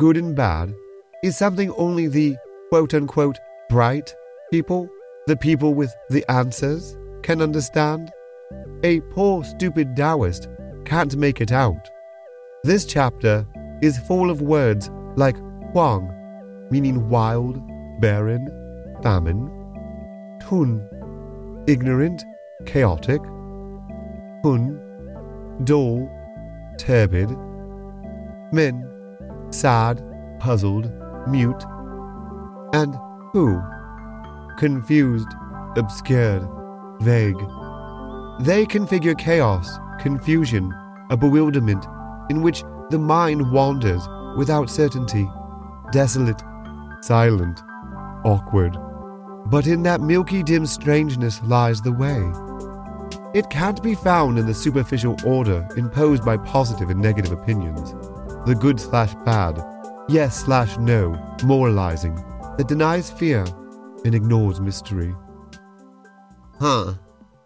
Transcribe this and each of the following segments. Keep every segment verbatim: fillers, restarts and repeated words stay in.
good and bad, is something only the quote-unquote bright people, the people with the answers, can understand. A poor, stupid Taoist can't make it out. This chapter is full of words like huang, meaning wild, barren, famine; tun, ignorant, chaotic; hun, dull, turbid; min, sad, puzzled, mute; and hu, confused, obscured, vague. They configure chaos, confusion, a bewilderment in which the mind wanders without certainty, desolate, silent, awkward. But in that milky dim strangeness lies the way. It can't be found in the superficial order imposed by positive and negative opinions, the good slash bad, yes slash no, moralizing, that denies fear and ignores mystery. Huh.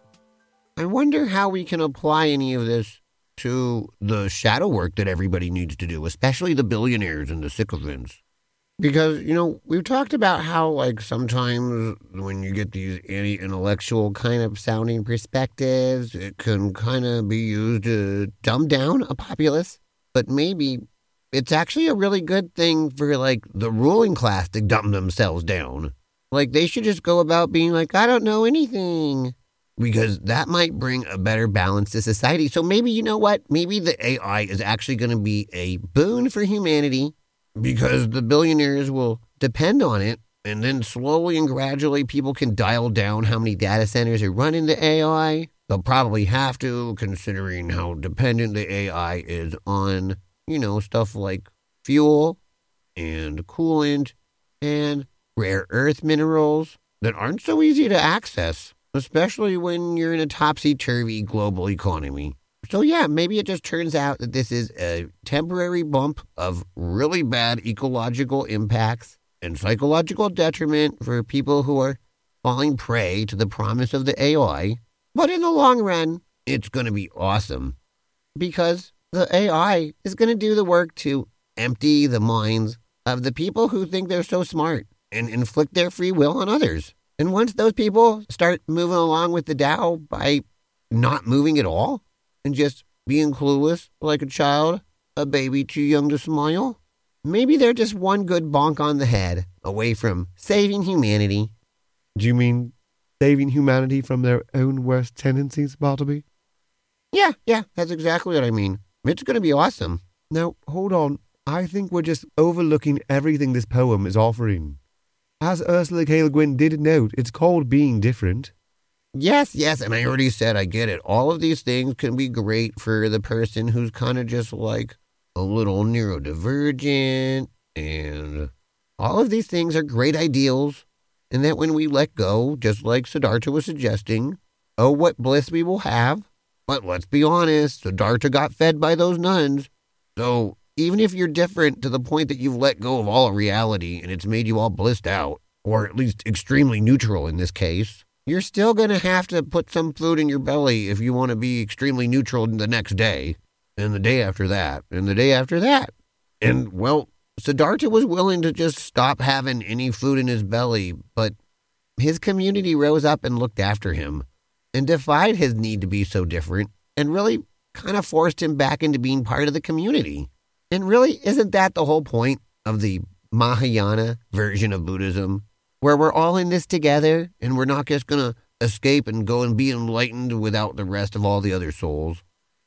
I wonder how we can apply any of this to the shadow work that everybody needs to do, especially the billionaires and the sycophants. Because, you know, we've talked about how, like, sometimes when you get these anti-intellectual kind of sounding perspectives, it can kind of be used to dumb down a populace. But maybe it's actually a really good thing for, like, the ruling class to dumb themselves down. Like, they should just go about being like, I don't know anything. Because that might bring a better balance to society. So maybe, you know what? Maybe the A I is actually going to be a boon for humanity because the billionaires will depend on it. And then slowly and gradually people can dial down how many data centers are running the A I. They'll probably have to, considering how dependent the A I is on, you know, stuff like fuel and coolant and rare earth minerals that aren't so easy to access, especially when you're in a topsy-turvy global economy. So yeah, maybe it just turns out that this is a temporary bump of really bad ecological impacts and psychological detriment for people who are falling prey to the promise of the A I. But in the long run, it's going to be awesome because the A I is going to do the work to empty the minds of the people who think they're so smart and inflict their free will on others. And once those people start moving along with the Tao by not moving at all and just being clueless like a child, a baby too young to smile, maybe they're just one good bonk on the head away from saving humanity. Do you mean saving humanity from their own worst tendencies, Bartleby? Yeah, yeah, that's exactly what I mean. It's going to be awesome. Now, hold on. I think we're just overlooking everything this poem is offering. As Ursula K. Le Guin did note, it's called being different. Yes, yes, and I already said I get it. All of these things can be great for the person who's kind of just like a little neurodivergent, and all of these things are great ideals, and that when we let go, just like Siddhartha was suggesting, oh, what bliss we will have. But let's be honest, Siddhartha got fed by those nuns, so even if you're different to the point that you've let go of all reality and it's made you all blissed out, or at least extremely neutral in this case, you're still going to have to put some food in your belly if you want to be extremely neutral the next day, and the day after that, and the day after that. And, well, Siddhartha was willing to just stop having any food in his belly, but his community rose up and looked after him and defied his need to be so different and really kind of forced him back into being part of the community. And really, isn't that the whole point of the Mahayana version of Buddhism, where we're all in this together and we're not just going to escape and go and be enlightened without the rest of all the other souls?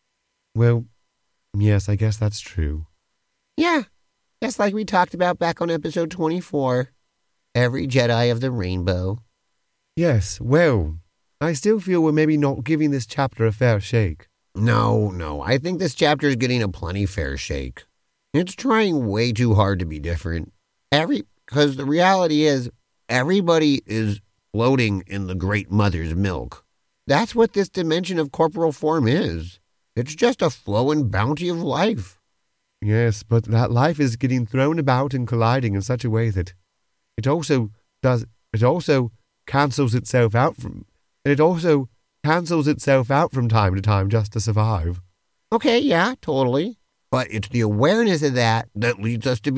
Well, yes, I guess that's true. Yeah, just like we talked about back on episode twenty-four, every Jedi of the rainbow. Yes, well, I still feel we're maybe not giving this chapter a fair shake. No, no, I think this chapter is getting a plenty fair shake. It's trying way too hard to be different. Every, because the reality is, everybody is floating in the great mother's milk. That's what this dimension of corporal form is. It's just a flowing bounty of life. Yes, but that life is getting thrown about and colliding in such a way that it also does, it also cancels itself out from, and it also cancels itself out from time to time just to survive. Okay, yeah, totally. But it's the awareness of that that leads us to be